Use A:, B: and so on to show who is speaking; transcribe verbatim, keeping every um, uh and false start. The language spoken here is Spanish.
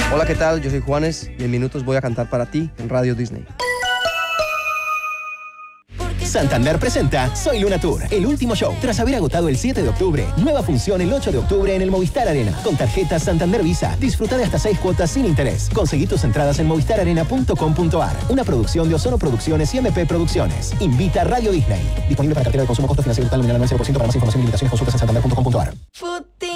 A: Hola, ¿qué tal? Yo soy Juanes y en minutos voy a cantar para ti en Radio Disney.
B: Santander presenta Soy Luna Tour, el último show. Tras haber agotado el siete de octubre, nueva función el ocho de octubre en el Movistar Arena. Con tarjeta Santander Visa, disfruta de hasta seis cuotas sin interés. Conseguí tus entradas en movistar arena punto com punto a r. Una producción de Ozono Producciones y M P Producciones. Invita Radio Disney. Disponible para cartera de consumo, costo financiero total nominal al cero por ciento. Para más información y limitaciones consultas en santander punto com punto a r.